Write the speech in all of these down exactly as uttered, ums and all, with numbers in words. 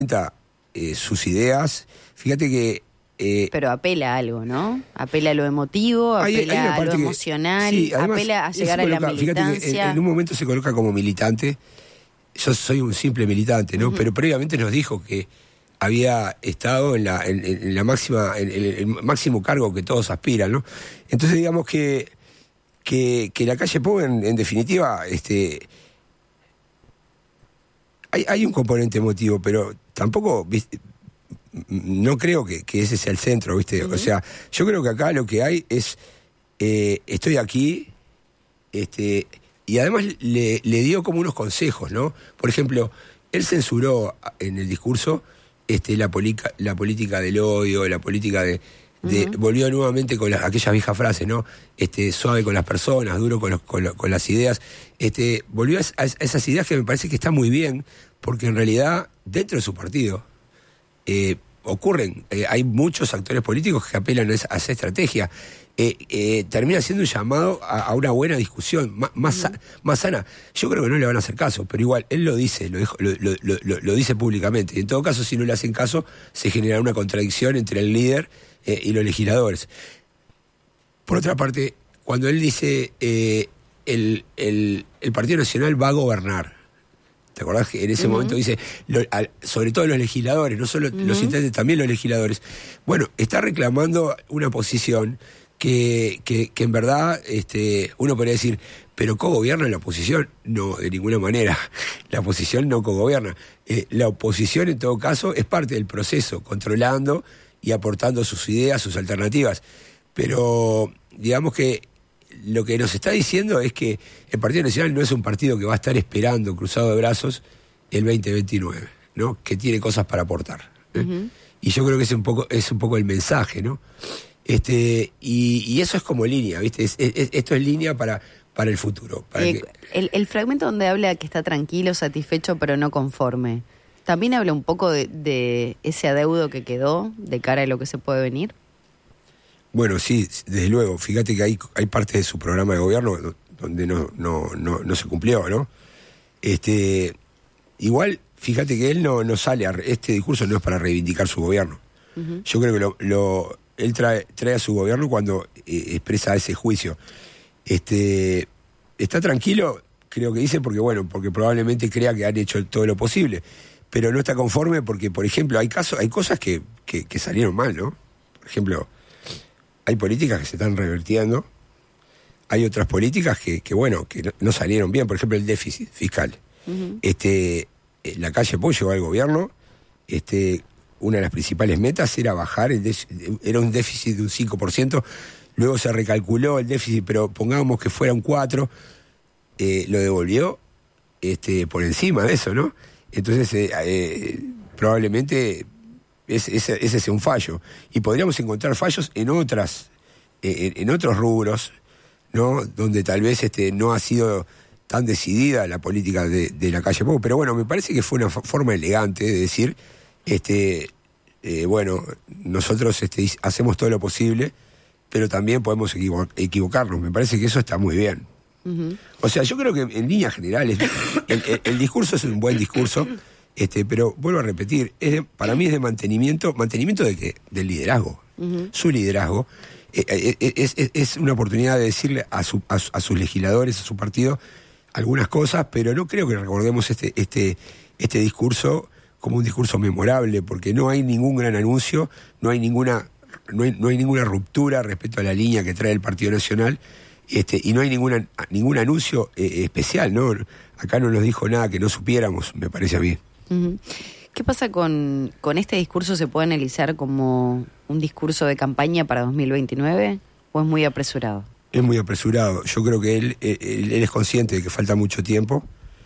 eh, sus ideas. Fíjate que... Eh, Pero apela a algo, ¿no? Apela a lo emotivo, apela hay, hay a lo emocional, que, sí, además, apela a llegar coloca, a la militancia. Fíjate que en, en un momento se coloca como militante. Yo soy un simple militante, ¿no? Uh-huh. Pero previamente nos dijo que había estado en la, en, en la máxima, en, en el máximo cargo que todos aspiran, ¿no? Entonces digamos que que, que la calle Pou, en, en definitiva, este hay, hay un componente emotivo, pero tampoco, ¿viste? No creo que, que ese sea el centro, ¿viste? Uh-huh. O sea, yo creo que acá lo que hay es, eh, estoy aquí, este, y además le, le dio como unos consejos, ¿no? Por ejemplo, él censuró en el discurso este, la, polica, la política del odio, la política de... de uh-huh. Volvió nuevamente con la, aquellas viejas frases, ¿no? Este, suave con las personas, duro con, los, con, lo, con las ideas. Este, volvió a, a esas ideas que me parece que están muy bien, porque en realidad, dentro de su partido, Eh, ocurren, eh, hay muchos actores políticos que apelan a esa, a esa estrategia. Eh, eh, termina siendo un llamado a, a una buena discusión, más, más, uh-huh. más sana. Yo creo que no le van a hacer caso, pero igual, él lo dice, lo, dijo, lo, lo, lo, lo dice públicamente. En todo caso, si no le hacen caso, se genera una contradicción entre el líder eh, y los legisladores. Por otra parte, cuando él dice eh, el, el, el Partido Nacional va a gobernar, ¿te acordás que en ese uh-huh. momento dice, lo, a, sobre todo los legisladores, no solo uh-huh. los intendentes, también los legisladores? Bueno, está reclamando una posición que, que, que en verdad este, uno podría decir, ¿pero cogobierna la oposición? No, de ninguna manera. La oposición no cogobierna. Eh, la oposición, en todo caso, es parte del proceso, controlando y aportando sus ideas, sus alternativas. Pero, digamos que lo que nos está diciendo es que el Partido Nacional no es un partido que va a estar esperando, cruzado de brazos, el veinte veintinueve, ¿no? Que tiene cosas para aportar. ¿eh? Uh-huh. Y yo creo que es un poco, es un poco el mensaje, ¿no? Este, y, y eso es como línea, ¿viste? Es, es, esto es línea para, para el futuro. Para eh, que... el, el fragmento donde habla que está tranquilo, satisfecho, pero no conforme, ¿también habla un poco de, de ese adeudo que quedó de cara a lo que se puede venir? Bueno, sí, desde luego. Fíjate que hay, hay partes de su programa de gobierno donde no, no, no, no se cumplió, ¿no? Este, igual, fíjate que él no, no sale, a, este discurso no es para reivindicar su gobierno. Uh-huh. Yo creo que lo, lo, él trae, trae a su gobierno cuando eh, expresa ese juicio. Este, está tranquilo, creo que dice, porque bueno, porque probablemente crea que han hecho todo lo posible, pero no está conforme porque, por ejemplo, hay casos, hay cosas que, que, que salieron mal, ¿no? Por ejemplo, hay políticas que se están revirtiendo, hay otras políticas que, que bueno, que no, no salieron bien, por ejemplo el déficit fiscal. Uh-huh. Este, la calle Pou llegó al gobierno, este, una de las principales metas era bajar, el déficit, era un déficit de un cinco por ciento, luego se recalculó el déficit, pero pongamos que fuera un cuatro por ciento, eh, lo devolvió este, por encima de eso, ¿no? Entonces, eh, eh, probablemente... Ese, ese, ese es un fallo. Y podríamos encontrar fallos en otras, eh, en, en otros rubros, ¿no? Donde tal vez este, no ha sido tan decidida la política de, de la calle Pou. Pero bueno, me parece que fue una f- forma elegante de decir, este, eh, bueno, nosotros este, hacemos todo lo posible, pero también podemos equivo- equivocarnos. Me parece que eso está muy bien. Uh-huh. O sea, yo creo que en líneas generales el, el, el discurso es un buen discurso. Este, pero vuelvo a repetir, es de, para mí es de mantenimiento, mantenimiento de que, del liderazgo, uh-huh. su liderazgo, eh, eh, es, es, es una oportunidad de decirle a, su, a, a sus legisladores, a su partido, algunas cosas, pero no creo que recordemos este, este, este discurso como un discurso memorable, porque no hay ningún gran anuncio, no hay ninguna, no hay, no hay ninguna ruptura respecto a la línea que trae el Partido Nacional, este, y no hay ninguna, ningún anuncio eh, especial, ¿no? Acá no nos dijo nada que no supiéramos, me parece a mí. ¿Qué pasa con, con este discurso? ¿Se puede analizar como un discurso de campaña para dos mil veintinueve o es muy apresurado? Es muy apresurado. Yo creo que él, él, él es consciente de que falta mucho tiempo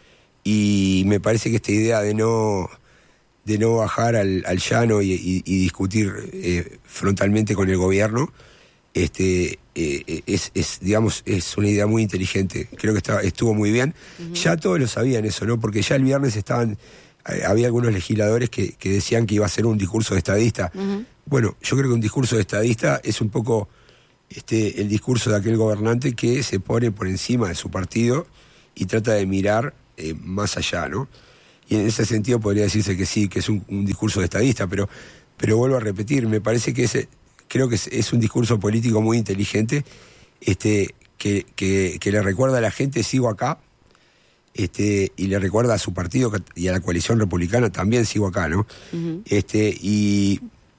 y me parece que esta idea de no, de no bajar al, al llano y, y, y discutir eh, frontalmente con el gobierno este, eh, es, es, digamos, es una idea muy inteligente. Creo que está, estuvo muy bien. Uh-huh. Ya todos lo sabían eso, ¿no? Porque ya el viernes estaban... Había algunos legisladores que, que decían que iba a ser un discurso de estadista. Uh-huh. Bueno, yo creo que un discurso de estadista es un poco este, el discurso de aquel gobernante que se pone por encima de su partido y trata de mirar eh, más allá, ¿no? y en ese sentido podría decirse que sí, que es un, un discurso de estadista, pero, pero vuelvo a repetir, me parece que ese, creo que es, es un discurso político muy inteligente, este, que, que, que le recuerda a la gente, sigo acá, este, y le recuerda a su partido y a la coalición republicana, también sigo acá, ¿no? Uh-huh. Este, y,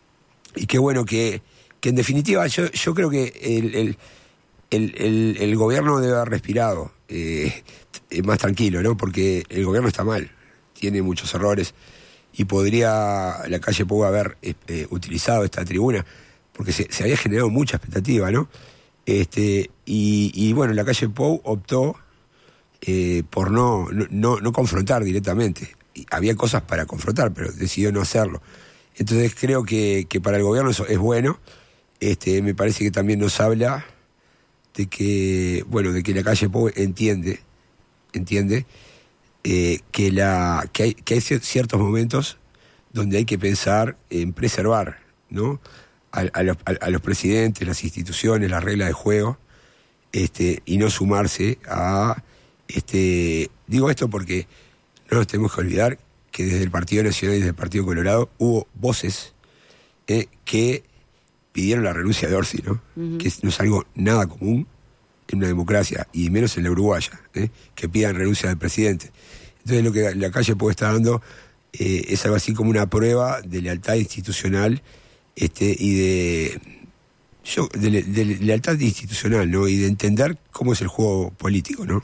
y qué bueno que, que en definitiva yo, yo creo que el, el, el, el, el gobierno debe haber respirado eh, más tranquilo, ¿no? Porque el gobierno está mal, tiene muchos errores, y podría la calle Pou haber eh, utilizado esta tribuna, porque se, se había generado mucha expectativa, ¿no? Este, y, y bueno, la calle Pou optó eh, por no, no, no confrontar directamente. Y había cosas para confrontar, pero decidió no hacerlo. Entonces creo que, que para el gobierno eso es bueno. Este, me parece que también nos habla de que, bueno, de que la calle Pou entiende, entiende eh, que la que hay, que hay ciertos momentos donde hay que pensar en preservar, ¿no? A, a, los, a, a los presidentes, las instituciones, las reglas de juego, este, y no sumarse a, este, digo esto porque no nos tenemos que olvidar que desde el Partido Nacional y desde el Partido Colorado hubo voces eh, que pidieron la renuncia de Orsi, ¿no? Uh-huh. Que no es algo nada común en una democracia, y menos en la uruguaya, ¿eh? Que pidan renuncia del presidente. Entonces lo que la calle puede estar dando eh, es algo así como una prueba de lealtad institucional, este, y de, yo, de, de lealtad institucional, ¿no? Y de entender cómo es el juego político, ¿no?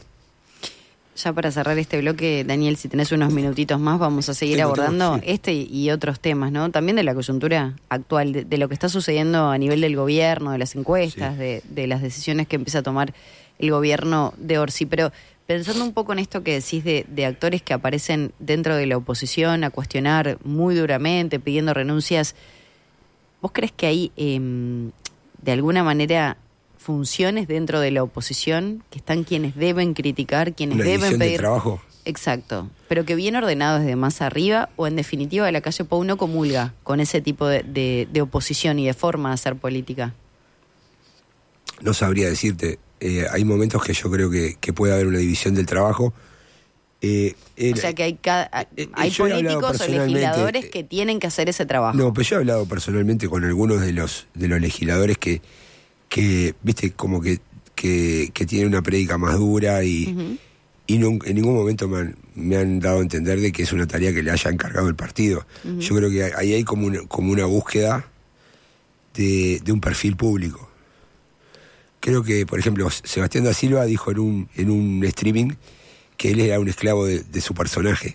Ya para cerrar este bloque, Daniel, si tenés unos minutitos más, vamos a seguir Tengo abordando todo, sí. este y, y otros temas, ¿no? También de la coyuntura actual, de, de lo que está sucediendo a nivel del gobierno, de las encuestas, sí. de, de las decisiones que empieza a tomar el gobierno de Orsi. Pero pensando un poco en esto que decís de, de actores que aparecen dentro de la oposición a cuestionar muy duramente, pidiendo renuncias, ¿vos crees que hay, eh, de alguna manera, funciones dentro de la oposición, que están quienes deben criticar, quienes Una deben pedir de trabajo? Exacto, pero que bien ordenado desde más arriba, o en definitiva la calle Pou no comulga con ese tipo de, de, de oposición y de forma de hacer política? No sabría decirte, eh, hay momentos que yo creo que, que puede haber una división del trabajo. Eh, el, o sea que hay, cada, eh, hay políticos o legisladores que tienen que hacer ese trabajo. No, pero yo he hablado personalmente con algunos de los de los legisladores que que, viste, como que, que, que tiene una prédica más dura y, uh-huh. y no, en ningún momento me han, me han dado a entender de que es una tarea que le haya encargado el partido. Uh-huh. Yo creo que ahí hay como una, como una búsqueda de, de un perfil público. Creo que, por ejemplo, Sebastián da Silva dijo en un, en un streaming que él era un esclavo de, de su personaje,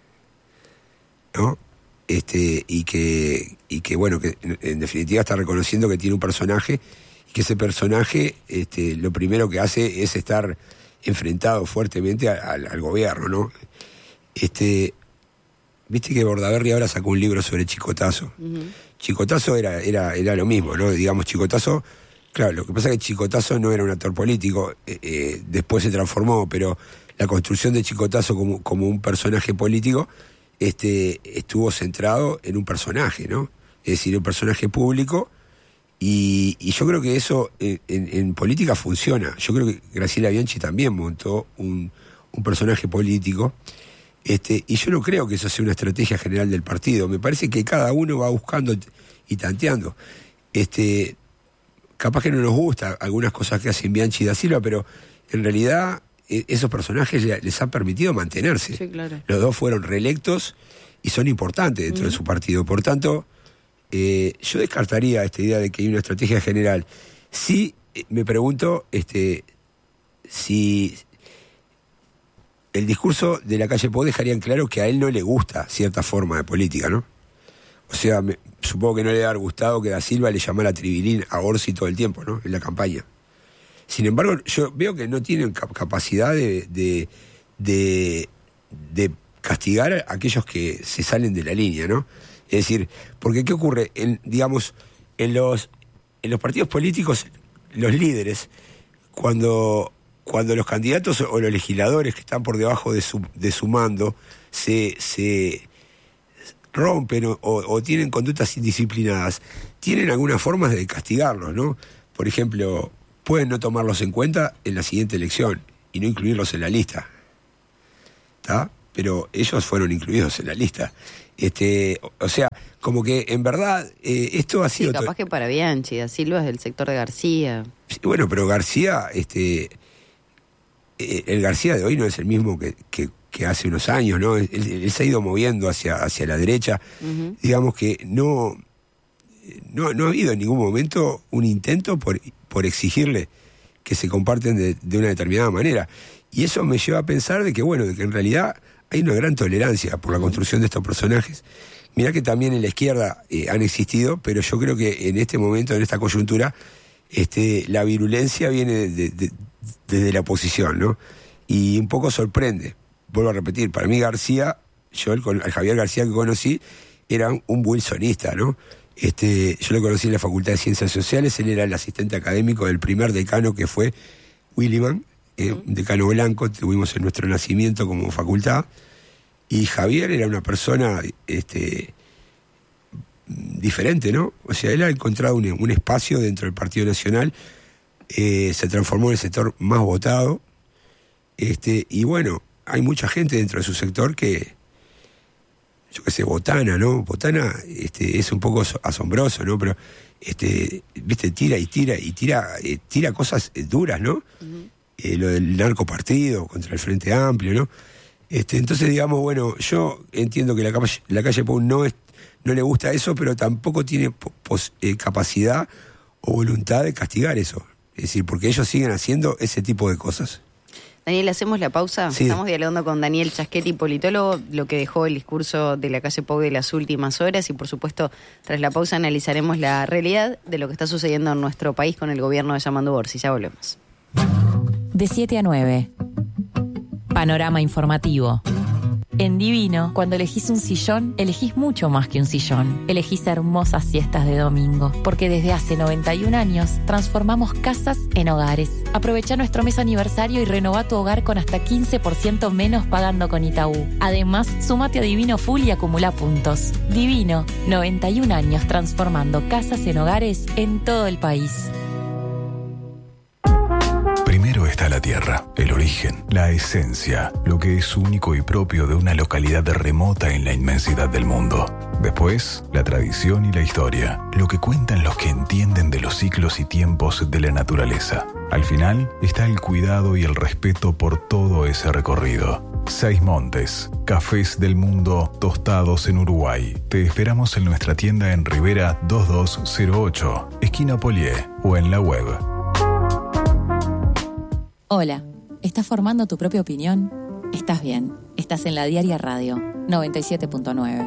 ¿no? Este, y que, y que bueno, que en, en definitiva está reconociendo que tiene un personaje, que ese personaje este, lo primero que hace es estar enfrentado fuertemente a, a, al gobierno, ¿no? Este, viste que Bordaberry ahora sacó un libro sobre Chicotazo. Uh-huh. Chicotazo era, era, era lo mismo, ¿no? Digamos, Chicotazo, claro, lo que pasa es que Chicotazo no era un actor político, eh, eh, después se transformó, pero la construcción de Chicotazo como, como un personaje político este, estuvo centrado en un personaje, ¿no? Es decir, un personaje público. Y, y yo creo que eso en, en, en política funciona. Yo creo que Graciela Bianchi también montó un, un personaje político. Este, y yo no creo que eso sea una estrategia general del partido. Me parece que cada uno va buscando y tanteando. Este, capaz que no nos gusta algunas cosas que hacen Bianchi y da Silva, pero en realidad eh, esos personajes les han permitido mantenerse. Sí, claro. Los dos fueron reelectos y son importantes dentro uh-huh. de su partido. Por tanto, Eh, yo descartaría esta idea de que hay una estrategia general. Sí, me pregunto este, si el discurso de la calle Pou dejaría en claro que a él no le gusta cierta forma de política, ¿no? O sea, me, supongo que no le debe haber gustado que da Silva le llamara tribilín a Orsi todo el tiempo, ¿no? En la campaña. Sin embargo, yo veo que no tienen cap- capacidad de, de, de, de castigar a aquellos que se salen de la línea, ¿no? Es decir, porque ¿qué ocurre? En, digamos, en los, en los partidos políticos, los líderes, cuando, cuando los candidatos o los legisladores que están por debajo de su, de su mando se, se rompen o, o, o tienen conductas indisciplinadas, tienen algunas formas de castigarlos, ¿no? Por ejemplo, pueden no tomarlos en cuenta en la siguiente elección y no incluirlos en la lista. ¿Está? pero ellos fueron incluidos en la lista. Este, o sea, como que en verdad eh, esto ha sido... Sí, capaz to- que para Bianchi, Da Silva es del sector de García. Sí, bueno, pero García, este, eh, el García de hoy no es el mismo que, que, que hace unos años, ¿no? Él, él se ha ido moviendo hacia, hacia la derecha. Uh-huh. Digamos que no, no, no ha habido en ningún momento un intento por, por exigirle que se comparten de, de una determinada manera. Y eso me lleva a pensar de que, bueno, de que en realidad hay una gran tolerancia por la construcción de estos personajes. Mirá que también en la izquierda eh, han existido, pero yo creo que en este momento, en esta coyuntura, este, la virulencia viene desde de, de, de, de la oposición, ¿no? Y un poco sorprende. Vuelvo a repetir, para mí García, yo el, el Javier García que conocí, era un wilsonista, ¿no? Este, yo lo conocí en la Facultad de Ciencias Sociales, él era el asistente académico del primer decano que fue Williman, eh, un decano blanco, tuvimos en nuestro nacimiento como facultad, y Javier era una persona este, diferente, ¿no? O sea, él ha encontrado un, un espacio dentro del Partido Nacional, eh, se transformó en el sector más votado, este, y bueno, hay mucha gente dentro de su sector que, yo qué sé, Botana, ¿no? Botana este, es un poco asombroso, ¿no? Pero, este, viste, tira y tira y tira, eh, tira cosas eh, duras, ¿no? Uh-huh. Eh, lo del narcopartido contra el Frente Amplio, ¿no? Este, entonces, digamos, bueno, yo entiendo que la, la calle Pou no, es, no le gusta eso, pero tampoco tiene pos, eh, capacidad o voluntad de castigar eso. Es decir, porque ellos siguen haciendo ese tipo de cosas. Daniel, ¿hacemos la pausa? Sí. Estamos dialogando con Daniel Chasquetti, politólogo, lo que dejó el discurso de la calle Pou de las últimas horas y, por supuesto, tras la pausa analizaremos la realidad de lo que está sucediendo en nuestro país con el gobierno de Yamandu Orsi. Ya volvemos. De siete a nueve. Panorama informativo. En Divino, cuando elegís un sillón, elegís mucho más que un sillón. Elegís hermosas siestas de domingo, porque desde hace noventa y un años transformamos casas en hogares. Aprovecha nuestro mes aniversario y renová tu hogar con hasta quince por ciento menos pagando con Itaú. Además, sumate a Divino Full y acumula puntos. Divino, noventa y un años transformando casas en hogares en todo el país. Primero está la tierra, el origen, la esencia, lo que es único y propio de una localidad remota en la inmensidad del mundo. Después, la tradición y la historia, lo que cuentan los que entienden de los ciclos y tiempos de la naturaleza. Al final, está el cuidado y el respeto por todo ese recorrido. Seis Montes, cafés del mundo tostados en Uruguay. Te esperamos en nuestra tienda en Rivera dos dos cero ocho, esquina Polié, o en la web. Hola, ¿estás formando tu propia opinión? Estás bien, estás en la Diaria Radio, noventa y siete punto nueve.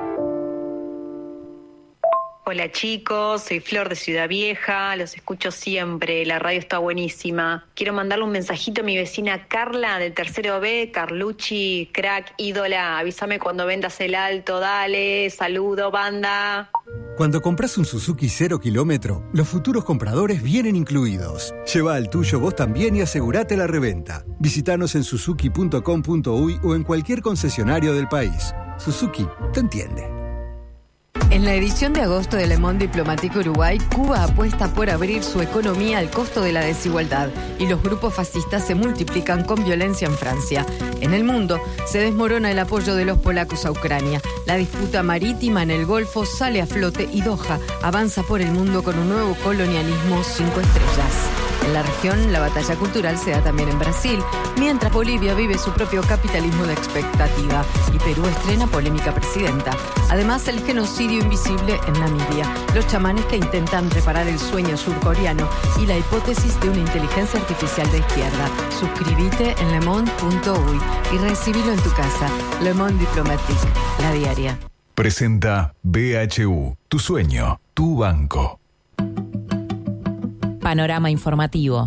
Hola chicos, soy Flor de Ciudad Vieja, los escucho siempre, la radio está buenísima. Quiero mandarle un mensajito a mi vecina Carla del tercero B, Carlucci, crack, ídola, avísame cuando vendas el alto, dale, saludo banda. Cuando compras un Suzuki cero kilómetro, los futuros compradores vienen incluidos. Lleva el tuyo vos también y asegurate la reventa. Visítanos en suzuki punto com punto uy o en cualquier concesionario del país. Suzuki te entiende. En la edición de agosto de Le Monde Diplomatique Uruguay, Cuba apuesta por abrir su economía al costo de la desigualdad y los grupos fascistas se multiplican con violencia en Francia. En el mundo, se desmorona el apoyo de los polacos a Ucrania. La disputa marítima en el Golfo sale a flote y Doha avanza por el mundo con un nuevo colonialismo cinco estrellas. En la región, la batalla cultural se da también en Brasil, mientras Bolivia vive su propio capitalismo de expectativa y Perú estrena polémica presidenta. Además, el genocidio invisible en Namibia, los chamanes que intentan reparar el sueño surcoreano y la hipótesis de una inteligencia artificial de izquierda. Suscríbete en lemonde punto uy y recibilo en tu casa. Le Monde Diplomatique, la diaria. Presenta B H U, tu sueño, tu banco. Panorama informativo.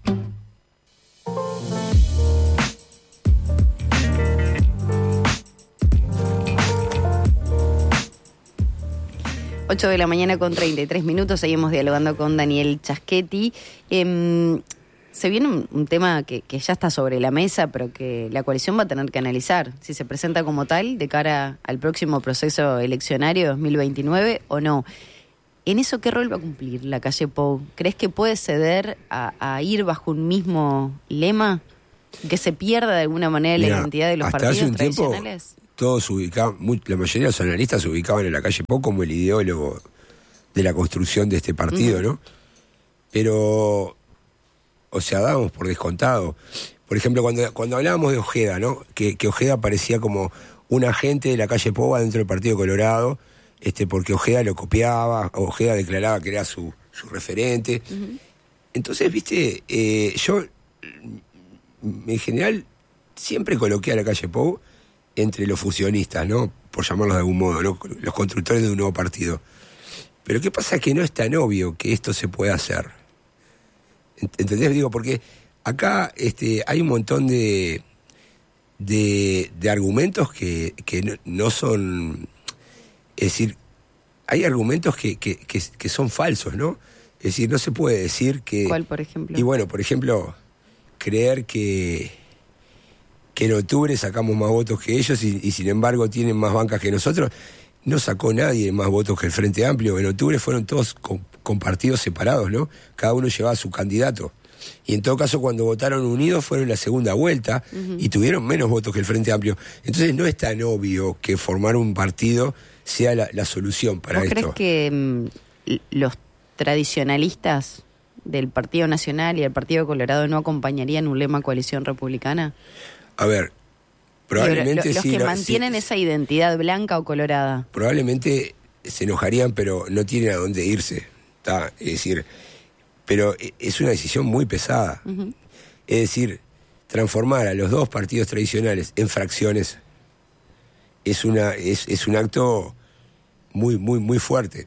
ocho de la mañana con treinta y tres minutos, seguimos dialogando con Daniel Chasquetti. Eh, se viene un, un tema que, que ya está sobre la mesa, pero que la coalición va a tener que analizar, si se presenta como tal de cara al próximo proceso eleccionario dos mil veintinueve o no. ¿En eso qué rol va a cumplir la calle Pou? ¿Crees que puede ceder a, a ir bajo un mismo lema que se pierda de alguna manera Mirá, la identidad de los hasta partidos hace un tiempo, tradicionales. Todos se ubicaban, muy, la mayoría de los analistas se ubicaban en la calle Pou como el ideólogo de la construcción de este partido, uh-huh. ¿no? Pero, o sea, dábamos por descontado. Por ejemplo, cuando, cuando hablábamos de Ojeda, ¿no? Que, que Ojeda parecía como un agente de la calle Pou dentro del Partido Colorado, este, porque Ojeda lo copiaba, Ojeda declaraba que era su, su referente. Uh-huh. Entonces, viste, eh, yo en general siempre coloqué a la calle Pou entre los fusionistas, ¿no? Por llamarlos de algún modo, ¿no? Los constructores de un nuevo partido. Pero ¿qué pasa? Que no es tan obvio que esto se pueda hacer. ¿Entendés? Digo, porque acá este, hay un montón de, de, de argumentos que, que no, no son... Es decir, hay argumentos que, que, que, que son falsos, ¿no? Es decir, no se puede decir que... ¿Cuál, por ejemplo? Y bueno, por ejemplo, creer que, que en octubre sacamos más votos que ellos y, y sin embargo tienen más bancas que nosotros. No sacó nadie más votos que el Frente Amplio. En octubre fueron todos con, con partidos separados, ¿no? Cada uno llevaba su candidato. Y en todo caso, cuando votaron unidos, fueron la segunda vuelta uh-huh. y tuvieron menos votos que el Frente Amplio. Entonces no es tan obvio que formar un partido sea la, la solución para ¿Vos esto. ¿Crees que mm, los tradicionalistas del Partido Nacional y el Partido Colorado no acompañarían un lema coalición republicana? A ver, probablemente Lo, los sí. que lo, mantienen sí, esa identidad blanca o colorada. Probablemente se enojarían, pero no tienen a dónde irse. ¿Tá? Es decir, pero es una decisión muy pesada. Uh-huh. Es decir, transformar a los dos partidos tradicionales en fracciones es una es, es un acto muy muy muy fuerte.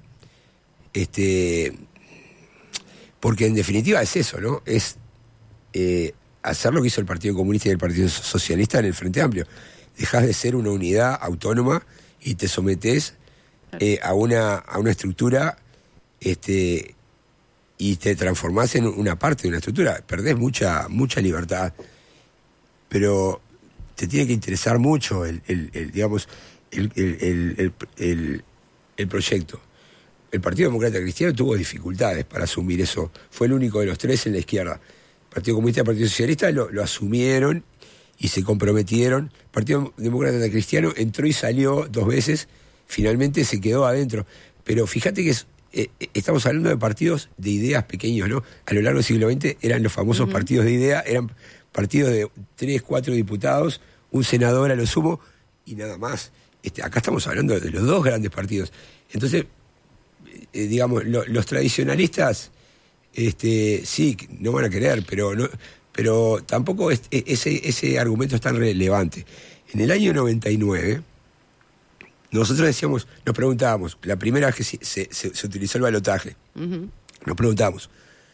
Este, porque en definitiva es eso, ¿no? Es eh, hacer lo que hizo el Partido Comunista y el Partido Socialista en el Frente Amplio. Dejás de ser una unidad autónoma y te sometés eh, a una a una estructura este y te transformás en una parte de una estructura. Perdés mucha mucha libertad, pero te tiene que interesar mucho el, el, el digamos el, el, el, el, el, el proyecto. El Partido Demócrata Cristiano tuvo dificultades para asumir eso. Fue el único de los tres en la izquierda. El Partido Comunista y el Partido Socialista lo, lo asumieron y se comprometieron. El Partido Demócrata Cristiano entró y salió dos veces, finalmente se quedó adentro. Pero fíjate que es, eh, estamos hablando de partidos de ideas pequeños, ¿no? A lo largo del siglo veinte eran los famosos uh-huh. partidos de ideas, eran partidos de tres, cuatro diputados, un senador a lo sumo y nada más. Este, acá estamos hablando de los dos grandes partidos. Entonces, eh, digamos, lo, los tradicionalistas, este, sí, no van a querer, pero no, pero tampoco es, ese, ese argumento es tan relevante. En el año noventa y nueve, nosotros decíamos, nos preguntábamos, la primera vez que se, se, se, se utilizó el balotaje, uh-huh. nos preguntábamos,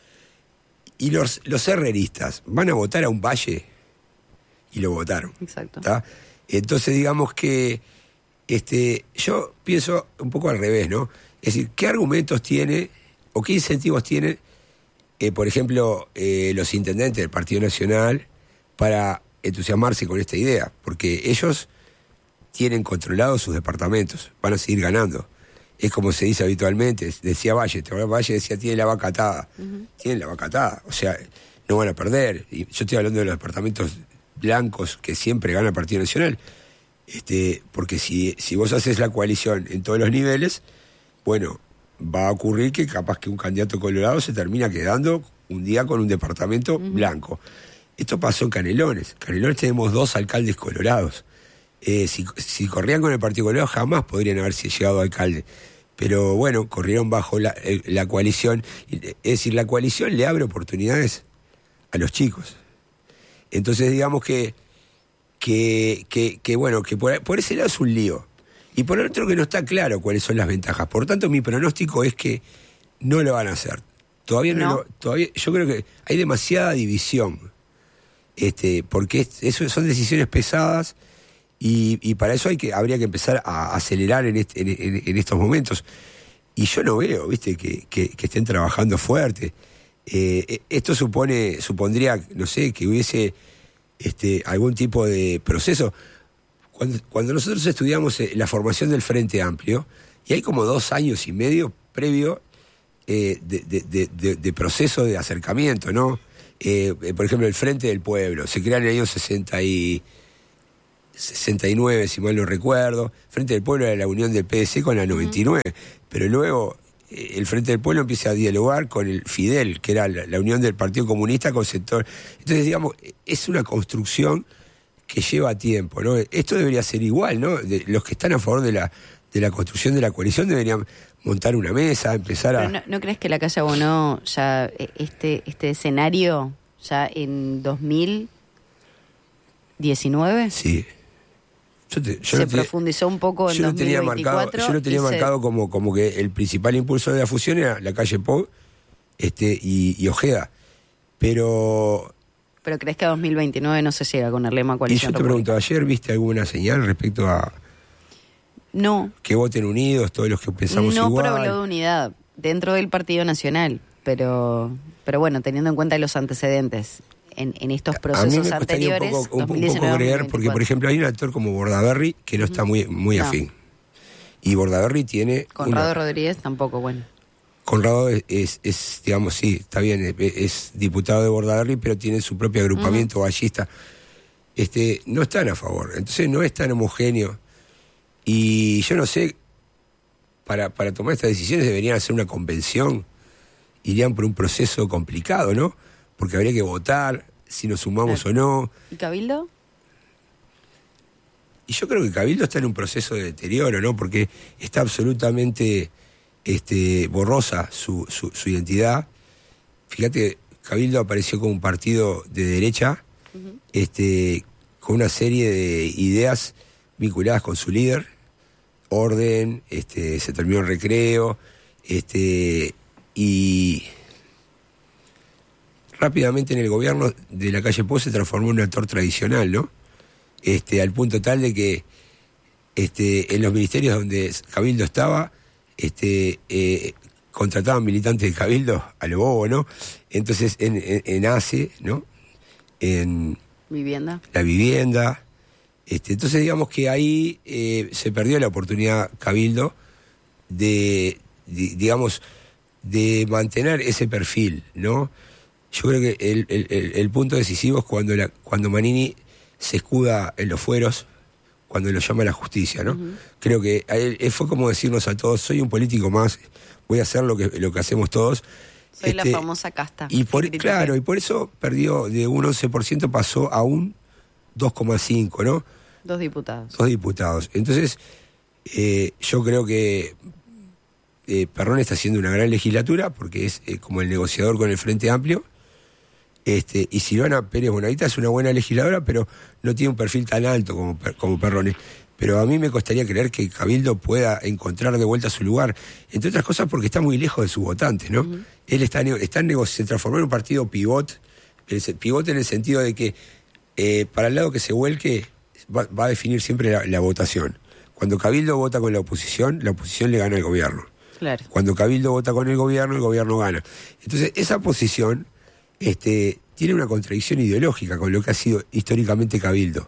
¿y los, los herreristas van a votar a un Valle? Y lo votaron. Exacto. ¿Tá? Entonces, digamos que este, yo pienso un poco al revés, ¿no? Es decir, ¿qué argumentos tiene o qué incentivos tienen, eh, por ejemplo, eh, los intendentes del Partido Nacional para entusiasmarse con esta idea? Porque ellos tienen controlados sus departamentos, van a seguir ganando. Es como se dice habitualmente, decía Valle, Valle decía, tiene la vaca atada. Uh-huh. Tienen la vaca atada, o sea, no van a perder. Y yo estoy hablando de los departamentos blancos que siempre gana el Partido Nacional. Este, porque si, si vos haces la coalición en todos los niveles, bueno, va a ocurrir que capaz que un candidato colorado se termina quedando un día con un departamento uh-huh. blanco. Esto pasó en Canelones. En Canelones tenemos dos alcaldes colorados. Eh, si, si corrían con el Partido Colorado jamás podrían haber llegado a alcalde. Pero bueno, corrieron bajo la, eh, la coalición. Es decir, la coalición le abre oportunidades a los chicos. Entonces digamos que que, que, que bueno, que por, por ese lado es un lío. Y por el otro que no está claro cuáles son las ventajas. Por tanto, mi pronóstico es que no lo van a hacer. Todavía no, no lo, todavía, yo creo que hay demasiada división. Este, porque es, eso son decisiones pesadas y, y para eso hay que habría que empezar a acelerar en, este, en, en, en estos momentos. Y yo no veo, viste, que, que, que estén trabajando fuerte. Eh, esto supone, supondría, no sé, que hubiese este, algún tipo de proceso. Cuando, cuando nosotros estudiamos la formación del Frente Amplio, y hay como dos años y medio previo eh, de, de, de, de, de proceso de acercamiento, ¿no? eh, eh, por ejemplo, el Frente del Pueblo, se crea en el año sesenta y nueve, si mal no recuerdo. Frente del Pueblo era la unión del P D C con la noventa y nueve, uh-huh. Pero luego eh, el Frente del Pueblo empieza a dialogar con el Fidel, que era la, la unión del Partido Comunista con sector. Entonces, digamos, es una construcción que lleva tiempo, ¿no? Esto debería ser igual, ¿no? De, los que están a favor de la, de la construcción de la coalición deberían montar una mesa, empezar a... Pero no, ¿no crees que la calle abonó ya este, este escenario ya en dos mil diecinueve? Sí. Yo te, yo se lo te, profundizó un poco en yo dos mil veinticuatro. Lo tenía marcado, yo lo tenía marcado se... como, como que el principal impulso de la fusión era la calle Pou este, y, y Ojeda. Pero... ¿Pero crees que a dos mil veintinueve no se llega con el lema coalición? Y yo te pregunto, ¿ayer viste alguna señal respecto a... No. Que voten unidos todos los que pensamos no, igual? No, pero habló de unidad dentro del Partido Nacional. Pero, pero bueno, teniendo en cuenta los antecedentes en, en estos procesos a mí me anteriores, un poco, un, un poco creer, porque por ejemplo hay un actor como Bordaberry que no está muy, muy no. afín. Y Bordaberry tiene... Conrado una... Rodríguez tampoco, bueno. Conrado es, es, es, digamos, sí, está bien, es, es diputado de Bordaberry, pero tiene su propio agrupamiento uh-huh. ballista. Este, no están a favor, entonces no es tan homogéneo. Y yo no sé, para, para tomar estas decisiones deberían hacer una convención, irían por un proceso complicado, ¿no? Porque habría que votar si nos sumamos claro. o no. ¿Y Cabildo? Y yo creo que Cabildo está en un proceso de deterioro, ¿no? Porque está absolutamente este, borrosa su, su, su identidad. Fíjate, Cabildo apareció como un partido de derecha, uh-huh. este, con una serie de ideas vinculadas con su líder, orden, este, se terminó el recreo, este, y rápidamente en el gobierno de la calle Pou se transformó en un actor tradicional, ¿no? Este, al punto tal de que este, en los ministerios donde Cabildo estaba, este, eh, contrataban militantes de Cabildo a lo bobo, ¿no? Entonces en, en, en ACE, ¿no? En vivienda. La vivienda. Este, entonces digamos que ahí eh, se perdió la oportunidad Cabildo de, de, digamos, de mantener ese perfil, ¿no? Yo creo que el, el, el punto decisivo es cuando, la, cuando Manini se escuda en los fueros, cuando lo llama la justicia, ¿no? Uh-huh. Creo que a él, él fue como decirnos a todos, soy un político más, voy a hacer lo que, lo que hacemos todos. Soy este, la famosa casta. Y por, claro, y por eso perdió de un once por ciento, pasó a un dos coma cinco, ¿no? Dos diputados. Dos diputados. Entonces, eh, yo creo que eh, Perrone está haciendo una gran legislatura, porque es eh, como el negociador con el Frente Amplio. Este, y Silvana Pérez Bonavita es una buena legisladora, pero no tiene un perfil tan alto como, como Perrone. Pero a mí me costaría creer que Cabildo pueda encontrar de vuelta su lugar, entre otras cosas porque está muy lejos de sus votantes, ¿no? Uh-huh. Él está, está en se transformó en un partido pivot, el, pivot en el sentido de que eh, para el lado que se vuelque va, va a definir siempre la, la votación. Cuando Cabildo vota con la oposición, la oposición le gana al gobierno. Claro. Cuando Cabildo vota con el gobierno, el gobierno gana. Entonces, esa posición este, tiene una contradicción ideológica con lo que ha sido históricamente Cabildo.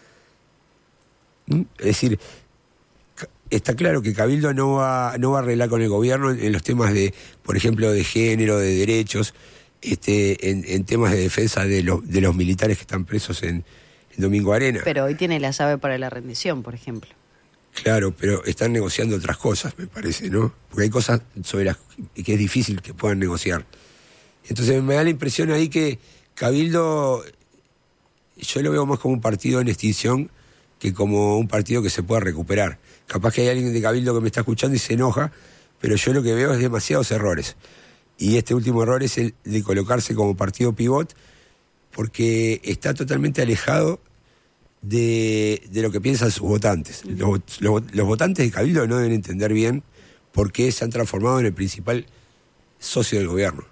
¿Mm? Es decir, está claro que Cabildo no va, no va a arreglar con el gobierno en, en los temas de, por ejemplo, de género, de derechos, este, en, en temas de defensa de, lo, de los militares que están presos en, en Domingo Arena. Pero hoy tiene la llave para la rendición, por ejemplo. Claro, pero están negociando otras cosas, me parece, ¿no? Porque hay cosas sobre las que es difícil que puedan negociar. Entonces me da la impresión ahí que Cabildo, yo lo veo más como un partido en extinción que como un partido que se pueda recuperar. Capaz que hay alguien de Cabildo que me está escuchando y se enoja, pero yo lo que veo es demasiados errores. Y este último error es el de colocarse como partido pivot, porque está totalmente alejado de, de lo que piensan sus votantes. Los, los, los votantes de Cabildo no deben entender bien por qué se han transformado en el principal socio del gobierno.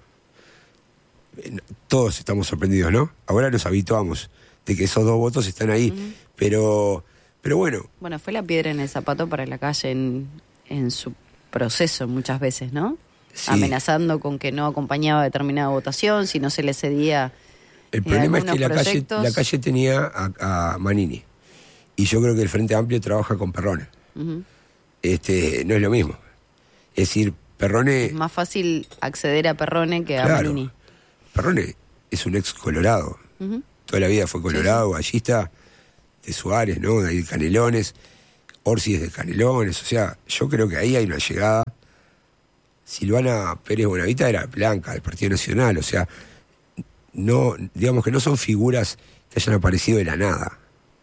Todos estamos sorprendidos, ¿no? Ahora nos habituamos de que esos dos votos están ahí, uh-huh. pero pero bueno. Bueno, fue la piedra en el zapato para la calle en, en su proceso muchas veces, ¿no? Sí. Amenazando con que no acompañaba determinada votación, si no se le cedía. El problema es que la calle, la calle tenía a, a Manini, y yo creo que el Frente Amplio trabaja con Perrone. Uh-huh. Este, no es lo mismo. Es decir, Perrone... Es más fácil acceder a Perrone que a claro, Manini. Perrone es un ex colorado. Uh-huh. Toda la vida fue colorado, sí. Ballista de Suárez, ¿no? De ahí de Canelones. Orsi es de Canelones. O sea, yo creo que ahí hay una llegada. Silvana Pérez Bonavita era blanca del Partido Nacional. O sea, no, digamos que no son figuras que hayan aparecido de la nada.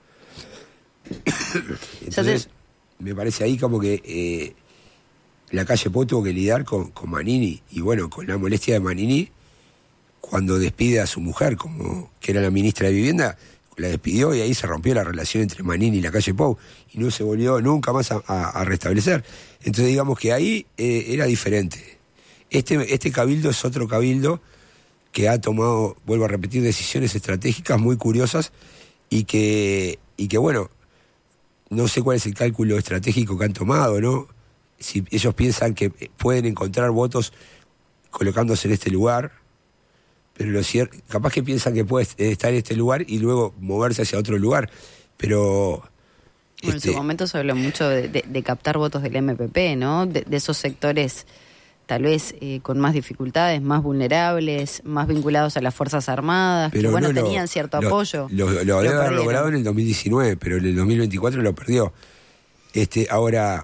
Entonces, me parece ahí como que eh, la calle Pou tuvo que lidiar con, con Manini. Y bueno, con la molestia de Manini, cuando despide a su mujer, como que era la ministra de Vivienda, la despidió y ahí se rompió la relación entre Manini y la calle Pou y no se volvió nunca más a, a, a restablecer. Entonces digamos que ahí eh, era diferente. Este, este cabildo es otro cabildo que ha tomado, vuelvo a repetir, decisiones estratégicas muy curiosas y que, y que bueno, no sé cuál es el cálculo estratégico que han tomado, ¿no? Si ellos piensan que pueden encontrar votos colocándose en este lugar, pero lo cierto, capaz que piensan que puede estar en este lugar y luego moverse hacia otro lugar, pero... Bueno, este... en su momento se habló mucho de, de, de captar votos del M P P, ¿no? De, de esos sectores tal vez eh, con más dificultades, más vulnerables, más vinculados a las Fuerzas Armadas, pero que bueno, no, lo, tenían cierto lo, apoyo. Lo, lo, lo debe haber logrado en el dos mil diecinueve, pero en el dos mil veinticuatro lo perdió. Este, ahora,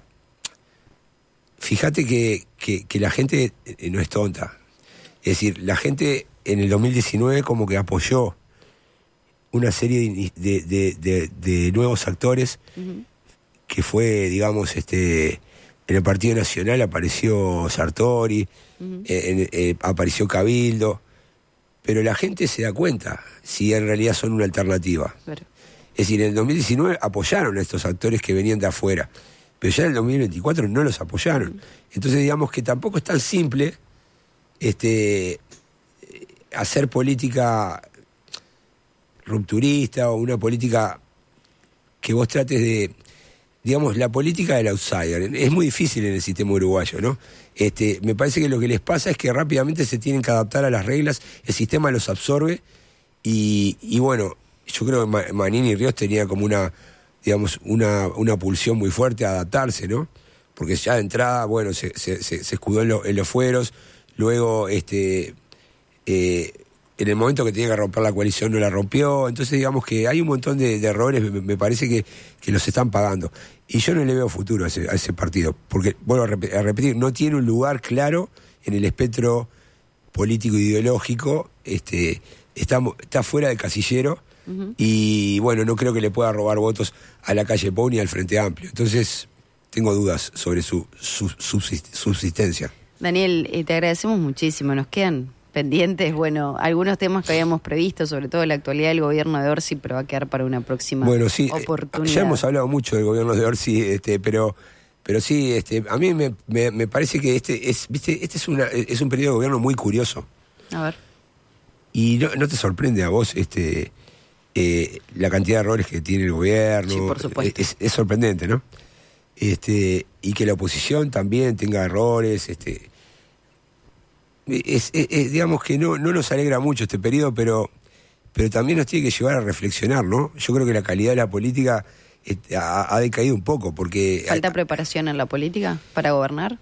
fíjate que, que, que la gente eh, no es tonta. Es decir, la gente en el dos mil diecinueve como que apoyó una serie de, de, de, de nuevos actores, uh-huh. que fue, digamos, este... En el Partido Nacional apareció Sartori, uh-huh. eh, eh, apareció Cabildo, pero la gente se da cuenta si en realidad son una alternativa. Claro. Es decir, en el dos mil diecinueve apoyaron a estos actores que venían de afuera, pero ya en el dos mil veinticuatro no los apoyaron. Uh-huh. Entonces digamos que tampoco es tan simple este, hacer política rupturista o una política que vos trates de... Digamos, la política del outsider. Es muy difícil en el sistema uruguayo, ¿no? Este, me parece que lo que les pasa es que rápidamente se tienen que adaptar a las reglas, el sistema los absorbe y, y bueno, yo creo que Manini y Ríos tenía como una, digamos, una, una pulsión muy fuerte a adaptarse, ¿no? Porque ya de entrada, bueno, se, se, se, se escudó en, lo, en los fueros, luego, este... Eh, en el momento que tenía que romper la coalición no la rompió, entonces digamos que hay un montón de, de errores, me, me parece que, que los están pagando. Y yo no le veo futuro a ese, a ese partido, porque, vuelvo a, rep- a repetir, no tiene un lugar claro en el espectro político ideológico, este, está, está fuera del casillero, uh-huh. y bueno, no creo que le pueda robar votos a la calle Pou ni al Frente Amplio. Entonces, tengo dudas sobre su, su, su subsistencia. Daniel, eh, te agradecemos muchísimo, nos quedan pendientes, bueno, algunos temas que habíamos previsto, sobre todo la actualidad del gobierno de Orsi, pero va a quedar para una próxima bueno, sí, oportunidad. Ya hemos hablado mucho del gobierno de Orsi, este, pero pero sí, este, a mí me, me, me parece que este es, viste, este es una es un periodo de gobierno muy curioso. A ver. Y no, no te sorprende a vos este eh, la cantidad de errores que tiene el gobierno. Sí, por supuesto. Es, es sorprendente, ¿no? Este, y que la oposición también tenga errores, este Es, es, es, digamos que no, no nos alegra mucho este periodo, pero, pero también nos tiene que llevar a reflexionar, ¿no? Yo creo que la calidad de la política este, ha, ha decaído un poco, porque... ¿Falta hay, preparación en la política para gobernar?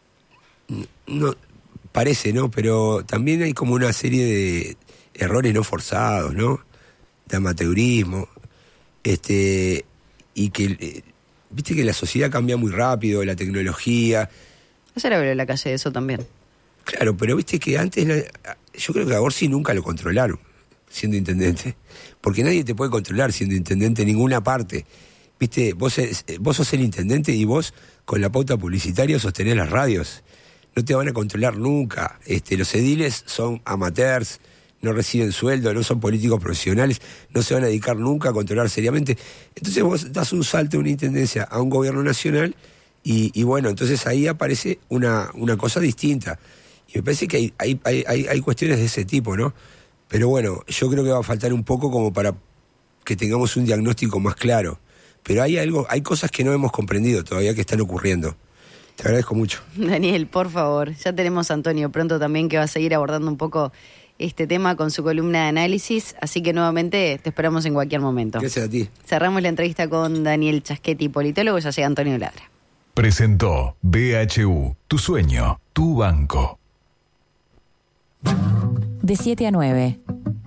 No, parece, ¿no? Pero también hay como una serie de errores no forzados, ¿no? De amateurismo, este, y que, viste que la sociedad cambia muy rápido, la tecnología... Ayer habló en la calle de eso también. Claro, pero viste que antes, yo creo que a Orsi nunca lo controlaron siendo intendente, porque nadie te puede controlar siendo intendente en ninguna parte. Viste, vos, vos sos el intendente y vos con la pauta publicitaria sostenés las radios. No te van a controlar nunca. Este, los ediles son amateurs, no reciben sueldo, no son políticos profesionales, no se van a dedicar nunca a controlar seriamente. Entonces vos das un salto de una intendencia a un gobierno nacional y, y bueno, entonces ahí aparece una, una cosa distinta. Y me parece que hay, hay, hay, hay cuestiones de ese tipo, ¿no? Pero bueno, yo creo que va a faltar un poco como para que tengamos un diagnóstico más claro. Pero hay algo, hay cosas que no hemos comprendido todavía que están ocurriendo. Te agradezco mucho. Daniel, por favor, ya tenemos a Antonio pronto también que va a seguir abordando un poco este tema con su columna de análisis, así que nuevamente te esperamos en cualquier momento. Gracias a ti. Cerramos la entrevista con Daniel Chaschetti, politólogo, ya llega Antonio Ladra. Presentó B H U, tu sueño, tu banco. De siete a nueve,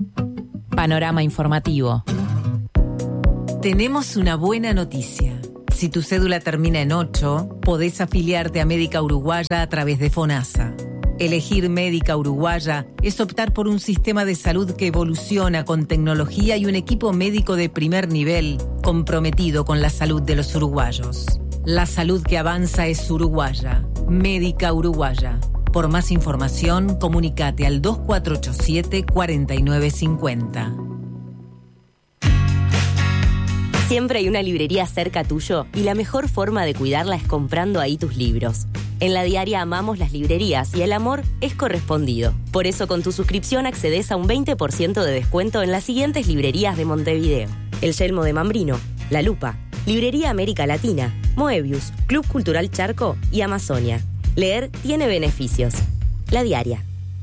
Panorama informativo. Tenemos una buena noticia. Si tu cédula termina en ocho, podés afiliarte a Médica Uruguaya a través de FONASA. Elegir Médica Uruguaya es optar por un sistema de salud que evoluciona con tecnología y un equipo médico de primer nivel comprometido con la salud de los uruguayos. La salud que avanza es uruguaya. Médica Uruguaya. Por más información, comunícate al dos cuatro ocho siete, cuatro nueve cinco cero. Siempre hay una librería cerca tuyo y la mejor forma de cuidarla es comprando ahí tus libros. En La Diaria amamos las librerías y el amor es correspondido. Por eso con tu suscripción accedes a un veinte por ciento de descuento en las siguientes librerías de Montevideo: El Yelmo de Mambrino, La Lupa, Librería América Latina, Moebius, Club Cultural Charco y Amazonia. Leer tiene beneficios. La Diaria.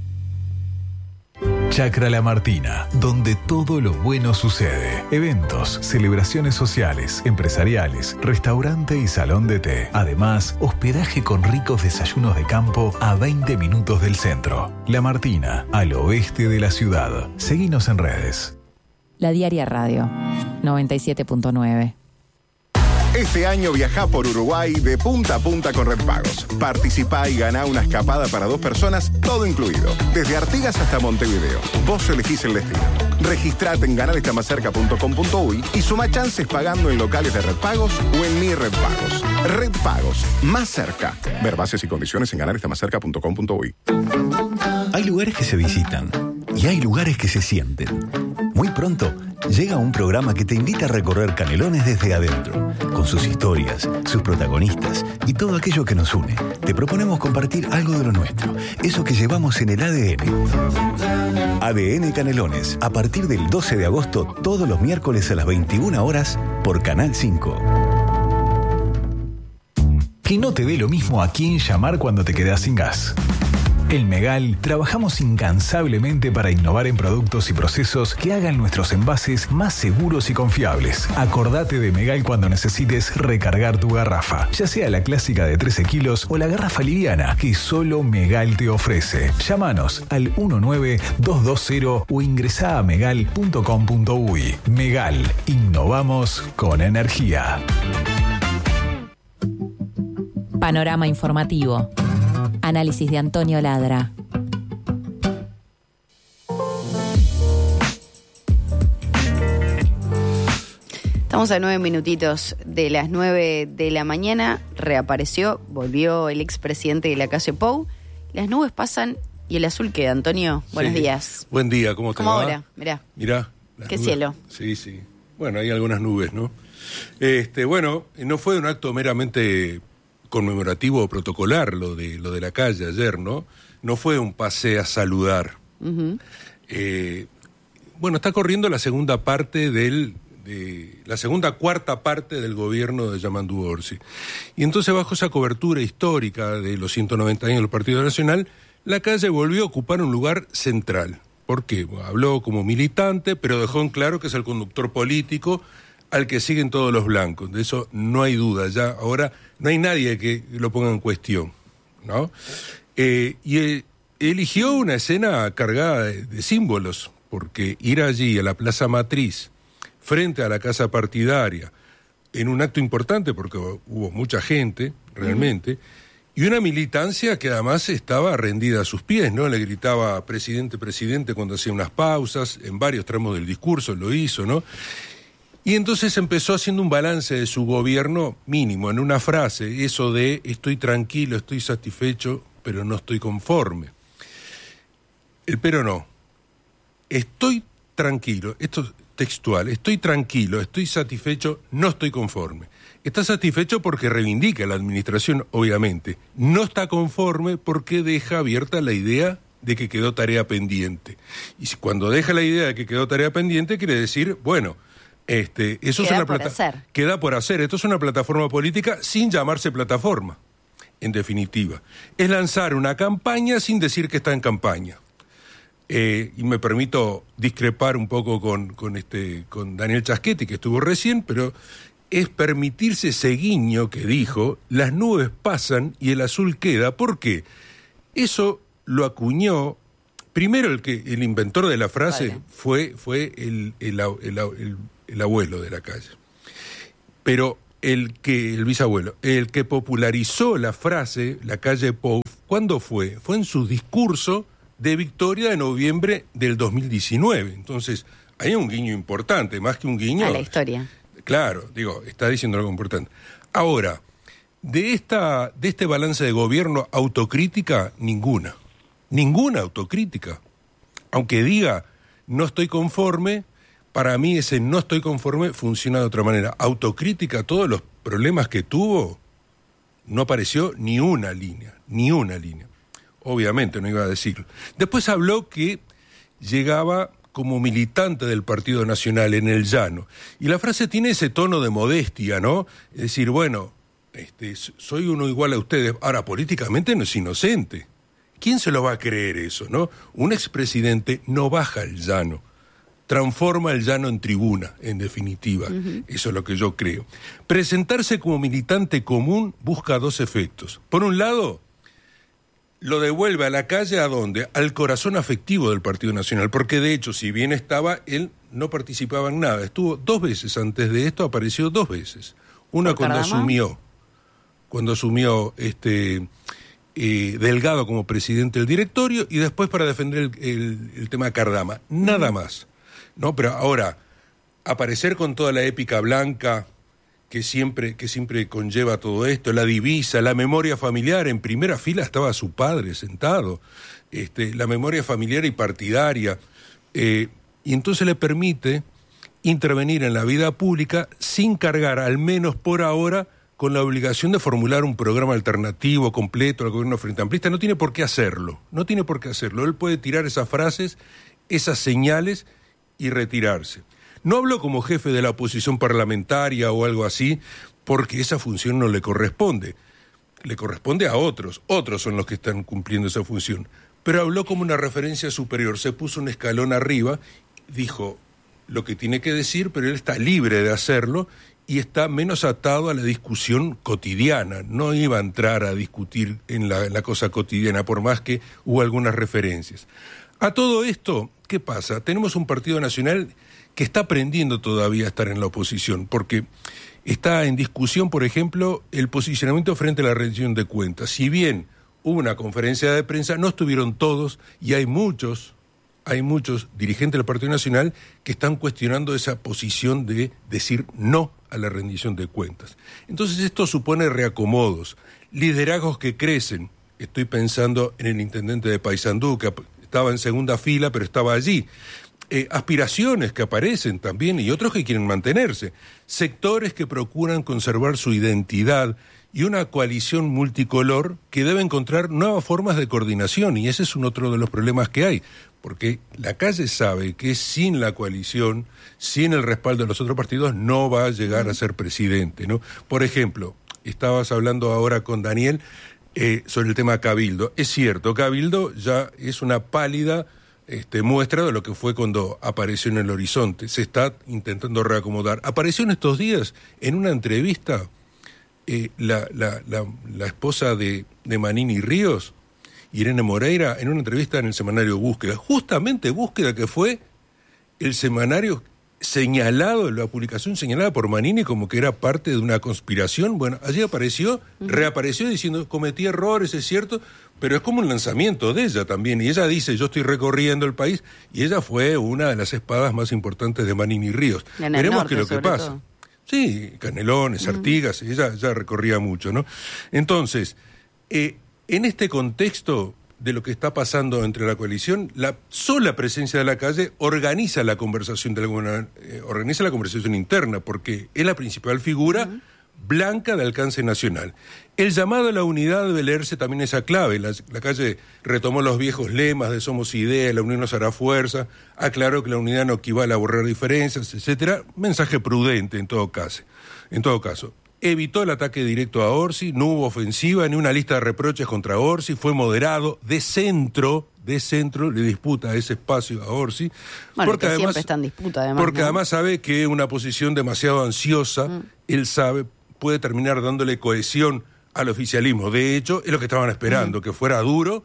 Chacra La Martina, donde todo lo bueno sucede. Eventos, celebraciones sociales, empresariales, restaurante y salón de té. Además, hospedaje con ricos desayunos de campo a veinte minutos del centro. La Martina, al oeste de la ciudad. Seguinos en redes. La Diaria Radio, noventa y siete punto nueve. Este año viajá por Uruguay de punta a punta con Red Pagos. Participá y ganá una escapada para dos personas, todo incluido. Desde Artigas hasta Montevideo. Vos elegís el destino. Registrate en ganar está más cerca punto com punto uy y suma chances pagando en locales de Red Pagos o en Mi Red Pagos. Red Pagos, más cerca. Ver bases y condiciones en ganar está más cerca punto com punto uy. Hay lugares que se visitan y hay lugares que se sienten. Muy pronto llega un programa que te invita a recorrer Canelones desde adentro, con sus historias, sus protagonistas y todo aquello que nos une. Te proponemos compartir algo de lo nuestro, eso que llevamos en el A D N. A D N Canelones, a partir del doce de agosto, todos los miércoles a las veintiuna horas, por Canal cinco. Que no te dé lo mismo a quién llamar cuando te quedás sin gas. En Megal trabajamos incansablemente para innovar en productos y procesos que hagan nuestros envases más seguros y confiables. Acordate de Megal cuando necesites recargar tu garrafa, ya sea la clásica de trece kilos o la garrafa liviana que solo Megal te ofrece. Llámanos al uno nueve dos dos cero o ingresá a megal punto com punto uy. Megal, innovamos con energía. Panorama informativo. Análisis de Antonio Ladra. Estamos a nueve minutitos de las nueve de la mañana. Reapareció, volvió el expresidente de la calle Pou. Las nubes pasan y el azul queda. Antonio, buenos sí. días. Buen día, ¿cómo te ¿Cómo va? ahora? Mirá. Mirá. Qué nubes. cielo. Sí, sí. Bueno, hay algunas nubes, ¿no? Este, bueno, no fue un acto meramente conmemorativo o protocolar lo de lo de la calle ayer, ¿no? No fue un pase a saludar. Uh-huh. Eh, bueno, está corriendo la segunda parte del de la segunda cuarta parte del gobierno de Yamandu Orsi. Y entonces, bajo esa cobertura histórica de los ciento noventa años del Partido Nacional, la calle volvió a ocupar un lugar central. ¿Por qué? Bueno, habló como militante, pero dejó en claro que es el conductor político al que siguen todos los blancos. De eso no hay duda. Ya ahora no hay nadie que lo ponga en cuestión, ¿no? Eh, y eh, eligió una escena cargada de, de símbolos, porque ir allí a la Plaza Matriz, frente a la casa partidaria, en un acto importante, porque hubo mucha gente, realmente, y una militancia que además estaba rendida a sus pies, ¿no? Le gritaba presidente, presidente cuando hacía unas pausas, en varios tramos del discurso lo hizo, ¿no? Y entonces empezó haciendo un balance de su gobierno mínimo, en una frase, eso de estoy tranquilo, estoy satisfecho, pero no estoy conforme. El pero no. Estoy tranquilo, esto es textual, estoy tranquilo, estoy satisfecho, no estoy conforme. Está satisfecho porque reivindica la administración, obviamente. No está conforme porque deja abierta la idea de que quedó tarea pendiente. Y si cuando deja la idea de que quedó tarea pendiente, quiere decir, bueno, este, eso queda es una por plata- hacer. queda por hacer. Esto es una plataforma política sin llamarse plataforma, en definitiva. Es lanzar una campaña sin decir que está en campaña. Eh, y me permito discrepar un poco con, con, este, con Daniel Chasquetti, que estuvo recién, pero es permitirse ese guiño que dijo, las nubes pasan y el azul queda. ¿Por qué? Eso lo acuñó Primero, el que el inventor de la frase vale. fue, fue el, el, el, el, el abuelo de la calle. Pero el que, el bisabuelo, el que popularizó la frase, la calle Pou, ¿cuándo fue? Fue en su discurso de victoria de noviembre del dos mil diecinueve. Entonces, hay un guiño importante, más que un guiño. A la historia. Claro, digo, está diciendo algo importante. Ahora, de esta, de este balance de gobierno, autocrítica, ninguna. Ninguna autocrítica. Aunque diga, no estoy conforme, para mí ese no estoy conforme funciona de otra manera. Autocrítica, todos los problemas que tuvo, no apareció ni una línea, ni una línea. Obviamente no iba a decirlo. Después habló que llegaba como militante del Partido Nacional en el llano. Y la frase tiene ese tono de modestia, ¿no? Es decir, bueno, este, soy uno igual a ustedes. Ahora, políticamente no es inocente. ¿Quién se lo va a creer eso, no? Un expresidente no baja el llano, transforma el llano en tribuna, en definitiva. Uh-huh. Eso es lo que yo creo. Presentarse como militante común busca dos efectos. Por un lado, lo devuelve a la calle, ¿a dónde? Al corazón afectivo del Partido Nacional, porque de hecho, si bien estaba, él no participaba en nada. Estuvo dos veces antes de esto, apareció dos veces. Una cuando asumió, cuando asumió este... Eh, Delgado como presidente del directorio y después para defender el, el, el tema de Cardama, nada uh-huh. más, ¿no? Pero ahora, aparecer con toda la épica blanca que siempre, que siempre conlleva todo esto, la divisa, la memoria familiar, en primera fila estaba su padre sentado, este, la memoria familiar y partidaria, eh, y entonces le permite intervenir en la vida pública sin cargar, al menos por ahora, con la obligación de formular un programa alternativo completo al gobierno frente amplista. No tiene por qué hacerlo, no tiene por qué hacerlo. Él puede tirar esas frases, esas señales y retirarse. No habló como jefe de la oposición parlamentaria o algo así, porque esa función no le corresponde. Le corresponde a otros, otros son los que están cumpliendo esa función. Pero habló como una referencia superior, se puso un escalón arriba, dijo lo que tiene que decir, pero él está libre de hacerlo y está menos atado a la discusión cotidiana. No iba a entrar a discutir en la, en la cosa cotidiana, por más que hubo algunas referencias. A todo esto, ¿qué pasa? Tenemos un Partido Nacional que está aprendiendo todavía a estar en la oposición, porque está en discusión, por ejemplo, el posicionamiento frente a la rendición de cuentas. Si bien hubo una conferencia de prensa, no estuvieron todos, y hay muchos... Hay muchos dirigentes del Partido Nacional que están cuestionando esa posición de decir no a la rendición de cuentas. Entonces esto supone reacomodos, liderazgos que crecen. Estoy pensando en el intendente de Paysandú, que estaba en segunda fila, pero estaba allí. Eh, aspiraciones que aparecen también y otros que quieren mantenerse. Sectores que procuran conservar su identidad y una coalición multicolor que debe encontrar nuevas formas de coordinación, y ese es un otro de los problemas que hay, porque la calle sabe que sin la coalición, sin el respaldo de los otros partidos, no va a llegar a ser presidente, ¿no? Por ejemplo, estabas hablando ahora con Daniel eh, sobre el tema Cabildo. Es cierto, Cabildo ya es una pálida este, muestra de lo que fue cuando apareció en el horizonte. Se está intentando reacomodar. Apareció en estos días en una entrevista eh, la, la, la, la esposa de, de Manini Ríos, Irene Moreira, en una entrevista en el semanario Búsqueda. Justamente Búsqueda, que fue el semanario señalado, la publicación señalada por Manini como que era parte de una conspiración. Bueno, allí apareció, uh-huh. reapareció diciendo, cometí errores, es cierto, pero es como un lanzamiento de ella también. Y ella dice, yo estoy recorriendo el país, y ella fue una de las espadas más importantes de Manini Ríos. Veremos qué es lo que pasa. Todo. Sí, Canelones, uh-huh. Artigas, ella ya recorría mucho, ¿no? Entonces, eh, en este contexto de lo que está pasando entre la coalición, la sola presencia de la calle organiza la conversación de la, eh, organiza la conversación interna, porque es la principal figura uh-huh. blanca de alcance nacional. El llamado a la unidad debe leerse también esa clave. La, la calle retomó los viejos lemas de somos idea, la unión nos hará fuerza, aclaró que la unidad no equivale a borrar diferencias, etcétera. Mensaje prudente en todo caso. En todo caso. Evitó el ataque directo a Orsi, no hubo ofensiva, ni una lista de reproches contra Orsi, fue moderado, de centro, de centro, le disputa ese espacio a Orsi. Bueno, porque que además, siempre está en disputa, además. Porque ¿no? además sabe que una posición demasiado ansiosa, mm. él sabe, puede terminar dándole cohesión al oficialismo. De hecho, es lo que estaban esperando, mm. que fuera duro,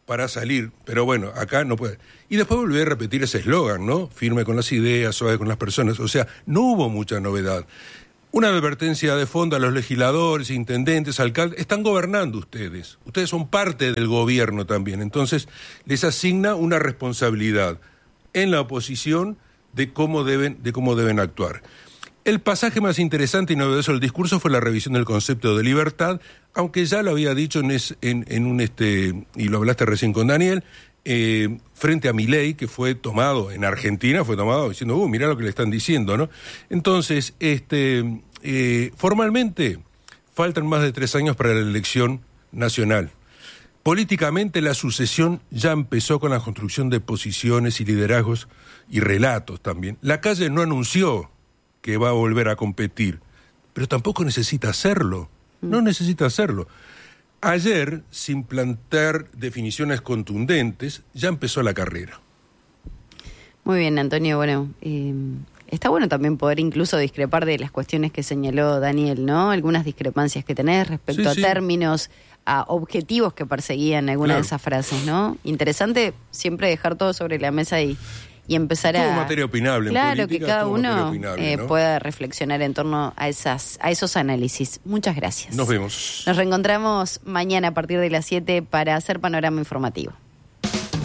para salir, pero bueno, acá no puede. Y después volví a repetir ese eslogan, ¿no? Firme con las ideas, suave con las personas. O sea, no hubo mucha novedad. Una advertencia de fondo a los legisladores, intendentes, alcaldes. Están gobernando ustedes. Ustedes son parte del gobierno también. Entonces, les asigna una responsabilidad en la oposición de cómo deben, de cómo deben actuar. El pasaje más interesante y novedoso del discurso fue la revisión del concepto de libertad, aunque ya lo había dicho en, es, en, en un, este, y lo hablaste recién con Daniel, eh, frente a Milei, que fue tomado en Argentina, fue tomado diciendo, uh, mirá lo que le están diciendo, ¿no? Entonces, este, eh, formalmente, faltan más de tres años para la elección nacional. Políticamente, la sucesión ya empezó con la construcción de posiciones y liderazgos y relatos también. La calle no anunció que va a volver a competir, pero tampoco necesita hacerlo, no necesita hacerlo. Ayer, sin plantear definiciones contundentes, ya empezó la carrera. Muy bien, Antonio, bueno, eh, está bueno también poder incluso discrepar de las cuestiones que señaló Daniel, ¿no? Algunas discrepancias que tenés respecto Sí, a sí. términos, a objetivos que perseguían alguna Claro. de esas frases, ¿no? Interesante siempre dejar todo sobre la mesa y, y empezar Todo a... materia opinable en Claro, política, que cada todo materia uno opinable, eh, ¿no? pueda reflexionar en torno a, esas, a esos análisis. Muchas gracias. Nos vemos. Nos reencontramos mañana a partir de las siete para hacer Panorama Informativo.